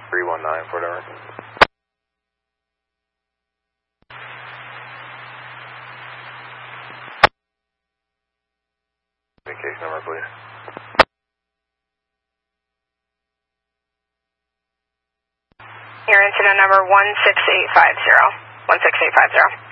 319 Fort Everett. Case number, please. Your incident number 16850. 16850.